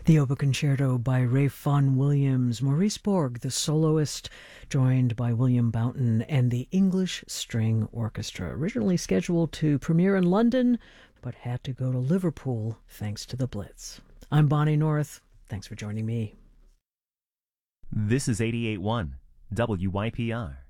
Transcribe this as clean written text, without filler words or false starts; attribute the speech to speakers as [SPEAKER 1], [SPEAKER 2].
[SPEAKER 1] The Oboe Concerto by Ralph Vaughan Williams, Maurice Borg, the soloist, joined by William Boughton and the English String Orchestra. Originally scheduled to premiere in London, but had to go to Liverpool thanks to the Blitz. I'm Bonnie North. Thanks for joining me.
[SPEAKER 2] This is 88.1 WYPR.